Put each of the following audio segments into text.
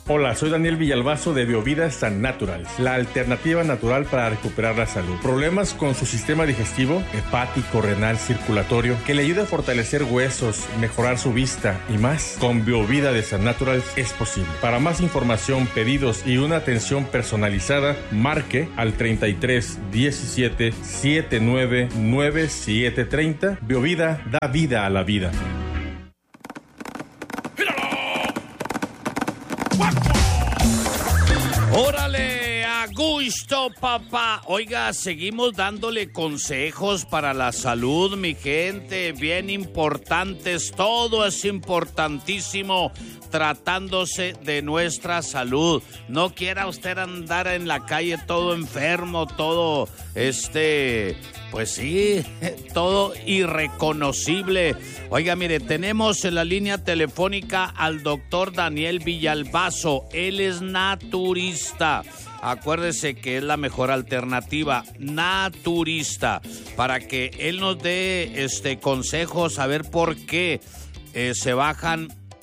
Hola, soy Daniel Villalbazo de Biovida San Natural, la alternativa natural para recuperar la salud. Problemas con su sistema digestivo, hepático, renal, circulatorio, que le ayude a fortalecer huesos, mejorar su vista y más. Con Biovida de San Natural es posible. Para más información, pedidos y una atención personalizada, marque al 33 17 79 97 30. Biovida da vida a la vida. ¡Órale! ¡A gusto, papá! Oiga, seguimos dándole consejos para la salud, mi gente, bien importantes. Todo es importantísimo tratándose de nuestra salud. No quiera usted andar en la calle todo enfermo, todo, pues sí, todo irreconocible. Oiga, mire, tenemos en la línea telefónica al doctor Daniel Villalbazo. Él es naturista. Acuérdese que es la mejor alternativa, naturista, para que él nos dé consejos, a ver por qué se bajan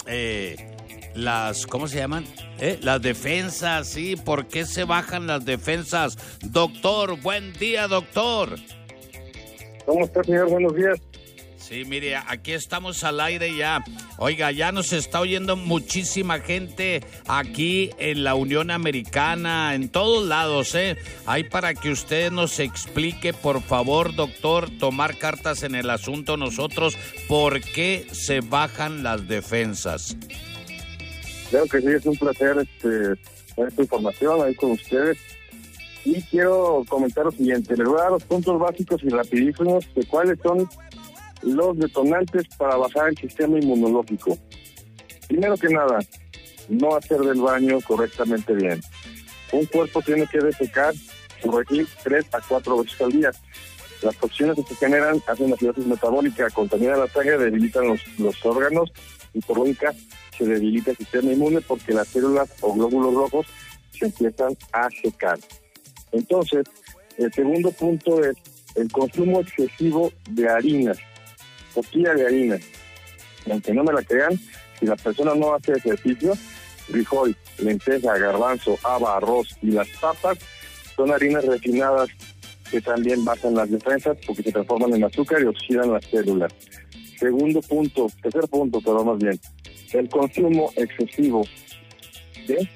las, ¿cómo se llaman? Las defensas, sí, ¿por qué se bajan las defensas? Doctor, buen día, doctor. ¿Cómo está, señor? Buenos días. Sí, mire, aquí estamos al aire ya. Oiga, ya nos está oyendo muchísima gente aquí en la Unión Americana, en todos lados, Hay para que usted nos explique, por favor, doctor, tomar cartas en el asunto nosotros, ¿por qué se bajan las defensas? Creo que sí, es un placer tener esta información ahí con ustedes. Y quiero comentar lo siguiente, les voy a dar los puntos básicos y rapidísimos de cuáles son los detonantes para bajar el sistema inmunológico. Primero que nada, no hacer del baño correctamente bien. Un cuerpo tiene que defecar, corregir 3 a 4 veces al día. Las toxinas que se generan hacen acidosis metabólica, contaminan la sangre, debilitan los órganos y por lógica se debilita el sistema inmune porque las células o glóbulos rojos se empiezan a secar. Entonces, el segundo punto es el consumo excesivo de harinas, tortilla de harina. Y aunque no me la crean, si la persona no hace ejercicio, frijol, lenteja, garbanzo, haba, arroz y las papas son harinas refinadas que también bajan las defensas porque se transforman en azúcar y oxidan las células. Tercer punto, pero más bien, el consumo excesivo de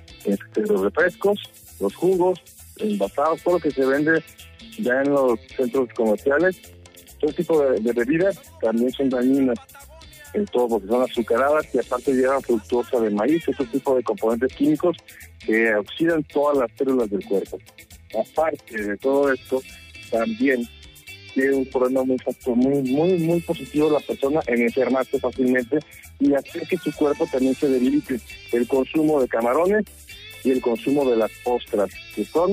los refrescos, los jugos, envasados, todo lo que se vende ya en los centros comerciales, todo tipo de bebidas también son dañinas en todo porque son azucaradas y aparte llevan fructosa de maíz, otro tipo de componentes químicos que oxidan todas las células del cuerpo. Aparte de todo esto, también tiene un problema muy positivo la persona en enfermarse fácilmente y hacer que su cuerpo también se debilite. El consumo de camarones y el consumo de las ostras, que son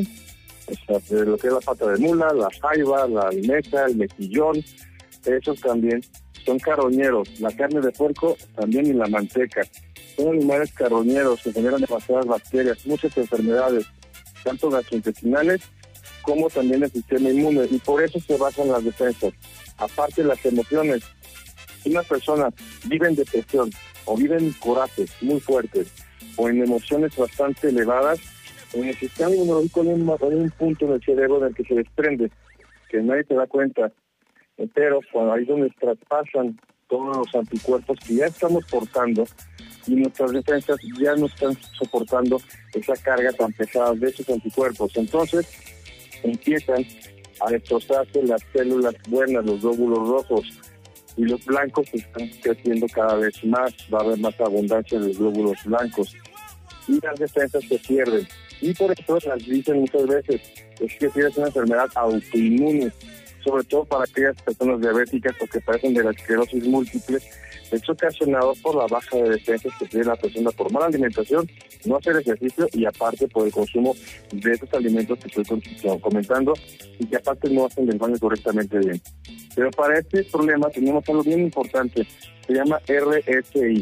de lo que es la pata de mula, la jaiba, la almeja, el mejillón, esos también son carroñeros. La carne de puerco también y la manteca. Son animales carroñeros que generan demasiadas bacterias, muchas enfermedades, tanto gastrointestinales como también el sistema inmune, y por eso se bajan las defensas. Aparte las emociones, si una persona vive en depresión o vive en corajes muy fuertes o en emociones bastante elevadas, en el sistema inmunológico hay un punto en el cerebro en el que se desprende, que nadie se da cuenta, pero cuando ahí es donde traspasan todos los anticuerpos que ya estamos portando y nuestras defensas ya no están soportando esa carga tan pesada de esos anticuerpos. Entonces empiezan a destrozarse las células buenas, los glóbulos rojos, y los blancos están creciendo cada vez más, va a haber más abundancia de los glóbulos blancos y las defensas se pierden. Y por eso las dicen muchas veces, es que tienes una enfermedad autoinmune, sobre todo para aquellas personas diabéticas o que padecen de la esclerosis múltiple. Es ocasionado por la baja de defensas que tiene la persona por mala alimentación, no hacer ejercicio y aparte por el consumo de esos alimentos que estoy comentando y que aparte no hacen el baño correctamente bien. Pero para este problema tenemos algo bien importante, se llama RSI.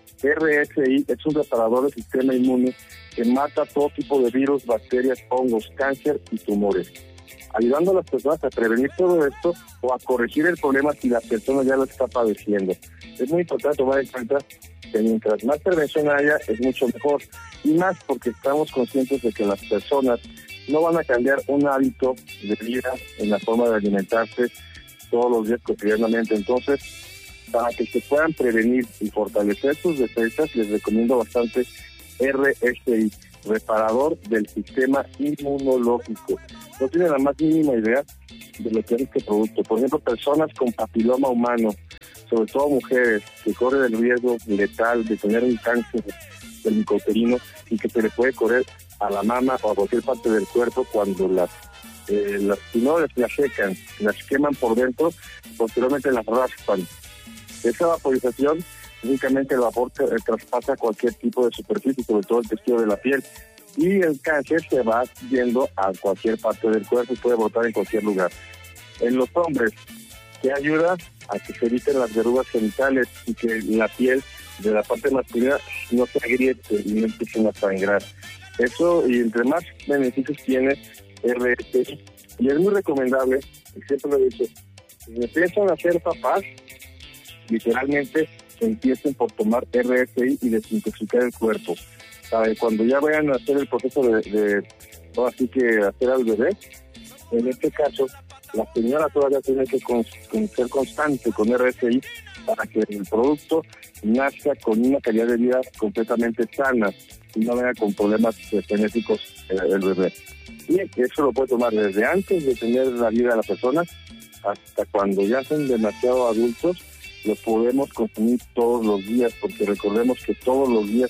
RSI es un reparador del sistema inmune que mata todo tipo de virus, bacterias, hongos, cáncer y tumores, ayudando a las personas a prevenir todo esto o a corregir el problema si la persona ya lo está padeciendo. Es muy importante tomar en cuenta que mientras más prevención haya, es mucho mejor. Y más porque estamos conscientes de que las personas no van a cambiar un hábito de vida en la forma de alimentarse todos los días cotidianamente. Entonces, para que se puedan prevenir y fortalecer sus defensas, les recomiendo bastante RSI, reparador del sistema inmunológico. No tienen la más mínima idea de lo que es este producto. Por ejemplo, personas con papiloma humano, sobre todo mujeres, que corren el riesgo letal de tener un cáncer del micouterino y que se le puede correr a la mama o a cualquier parte del cuerpo cuando las tumores las secan, las queman por dentro, posteriormente las raspan. Esa vaporización, únicamente el vapor traspasa cualquier tipo de superficie, sobre todo el tejido de la piel, y el cáncer se va yendo a cualquier parte del cuerpo y puede brotar en cualquier lugar. En los hombres, ¿qué ayuda? A que se eviten las verrugas genitales y que la piel de la parte masculina no se agriete y no empiecen a sangrar. Eso, y entre más beneficios tiene RSI, y es muy recomendable, y siempre lo he dicho, si empiezan a ser papás, literalmente empiecen por tomar RSI y desintoxicar el cuerpo. Cuando ya vayan a hacer el proceso así que hacer al bebé, en este caso, la señora todavía tiene que ser constante con RSI para que el producto nazca con una calidad de vida completamente sana y no venga con problemas genéticos el bebé. Y eso lo puede tomar desde antes de tener la vida de la persona hasta cuando ya son demasiado adultos. Lo podemos consumir todos los días, porque recordemos que todos los días